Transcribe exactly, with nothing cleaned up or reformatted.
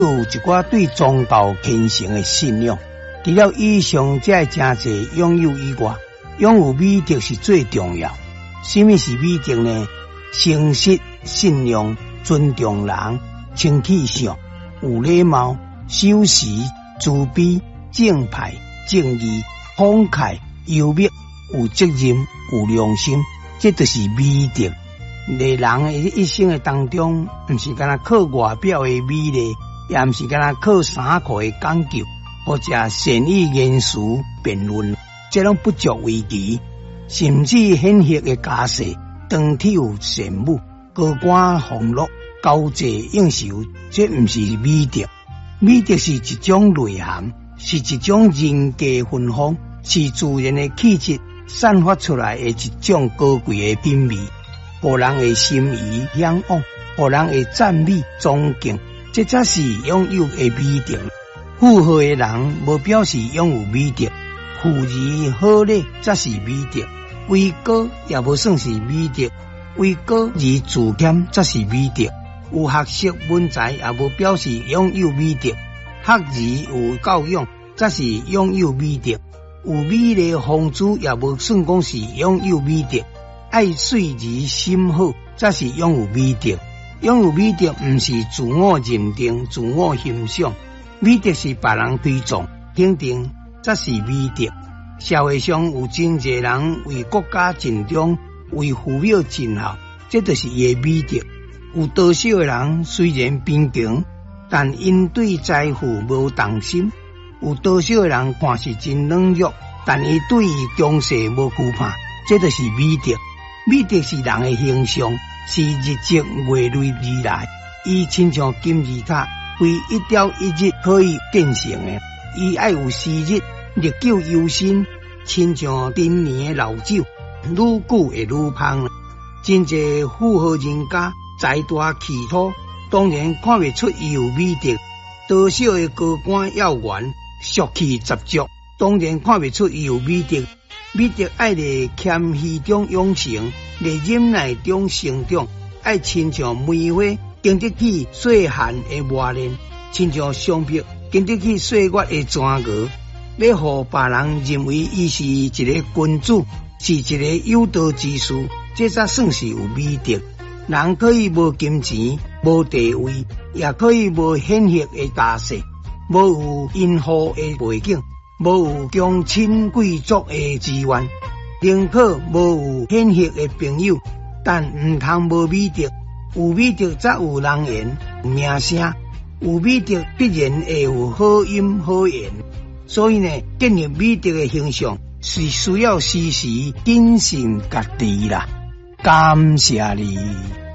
有一寡对宗教虔诚的信仰。除了以上这真济拥有以外，拥有美德是最重要。什么是美德呢？诚实、信用、尊重人、清气相、有礼貌、守时、慈悲、正派、正义、慷慨、幽默、有责任、有良心，这就是美德。在人的一生的当中，不是干那靠外表的美丽，也不是干那靠衫裤的讲究，或者善意言辞辩论，这种不足为奇。甚至显赫的家世，当挑善舞，高官俸禄，高济应酬，这不是美德。美德是一种内涵，是一种人格芬芳，是自然的气质散发出来的一种高贵的品味，互人的心仪向往，互人的赞美尊敬，这才是拥有的美德。富豪的人无表示拥有美德，富而好礼才是美德。位高也无算是美德，位高而自谦才是美德。有学识文才也无表示拥有美德，学而有教养才是拥有美德。有美丽风姿也无算讲是拥有美德，爱水而心好才是拥有美德。拥有美德不是自我认定、自我欣赏，美德是别人推崇、肯定才是美德。社会上有真济人为国家尽忠，为父母尽孝，这就是伊的美德。有多少的人虽然贫穷，但因对财富无动心；有多少的人看是真软弱，但伊对于强势无惧怕，这就是美德。美德是人的形象，是日积月累而来，伊亲像金字塔，非一朝一日可以建成的，伊爱有时日。历久犹新，亲像陈年的老酒，愈久会愈芳。真济富豪人家财大气粗，当然看不出伊有美德；多少的高官要员俗气十足，当然看不出伊有美德。美德爱在谦虚中养成，在忍耐中成长，爱亲像梅花经得起细寒的磨练，亲像橡皮经得起岁月的钻熬。要互别人认为伊是一个君子，是一个有道之士，这才算是有美德。人可以无金钱、无地位，也可以无显赫的家世，无有殷厚的背景，无有宗亲贵族的资源，宁可无有显赫的朋友，但唔通无美德。有美德才有人缘、名声，有美德必然会有好音好言。所以呢，建立美德的形象是需要时时谨慎家己啦。感谢你。